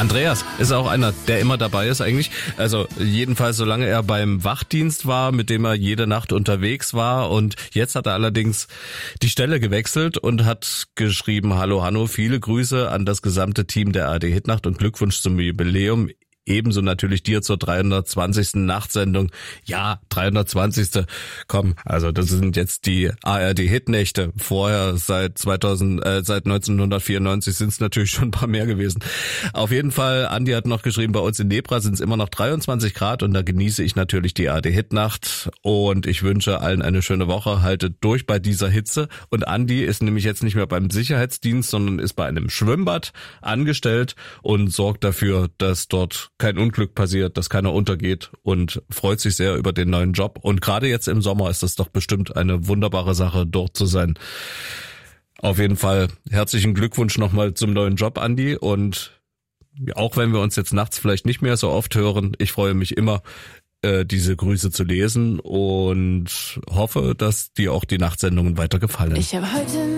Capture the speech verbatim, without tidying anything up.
Andreas ist auch einer, der immer dabei ist eigentlich. Also jedenfalls solange er beim Wachdienst war, mit dem er jede Nacht unterwegs war. Und jetzt hat er allerdings die Stelle gewechselt und hat geschrieben: Hallo Hanno, viele Grüße an das gesamte Team der A R D Hitnacht und Glückwunsch zum Jubiläum. Ebenso natürlich dir zur dreihundertzwanzigsten Nachtsendung. Ja, dreihundertzwanzigste Komm, also das sind jetzt die A R D Hitnächte. Vorher seit zweitausend, äh, seit neunzehnhundertvierundneunzig sind es natürlich schon ein paar mehr gewesen. Auf jeden Fall, Andi hat noch geschrieben, bei uns in Nebra sind es immer noch dreiundzwanzig Grad und da genieße ich natürlich die A R D Hitnacht und ich wünsche allen eine schöne Woche. Haltet durch bei dieser Hitze. Und Andi ist nämlich jetzt nicht mehr beim Sicherheitsdienst, sondern ist bei einem Schwimmbad angestellt und sorgt dafür, dass dort kein Unglück passiert, dass keiner untergeht und freut sich sehr über den neuen Job. Und gerade jetzt im Sommer ist das doch bestimmt eine wunderbare Sache, dort zu sein. Auf jeden Fall herzlichen Glückwunsch nochmal zum neuen Job, Andi. Und auch wenn wir uns jetzt nachts vielleicht nicht mehr so oft hören, ich freue mich immer, äh, diese Grüße zu lesen und hoffe, dass dir auch die Nachtsendungen weiter gefallen. Ich habe heute